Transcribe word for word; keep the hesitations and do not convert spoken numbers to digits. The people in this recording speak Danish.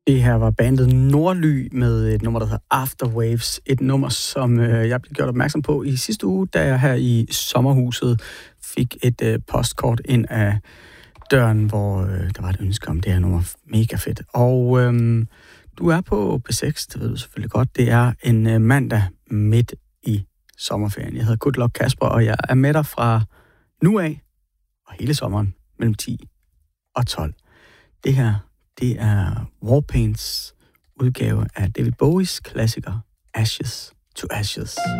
Det her var bandet Nordly med et nummer, der hedder Afterwaves. Et nummer, som øh, jeg blev gjort opmærksom på i sidste uge, da jeg her i sommerhuset fik et øh, postkort ind af døren, hvor øh, der var et ønske om det her nummer. Mega fedt. Og øh, du er på B seks, det ved du selvfølgelig godt. Det er en øh, mandag midt i sommerferien. Jeg hedder Good Luck Kasper, og jeg er med dig fra nu af og hele sommeren mellem ti og tolv. Det her, det er Warpaints udgave af David Bowies klassiker Ashes to Ashes.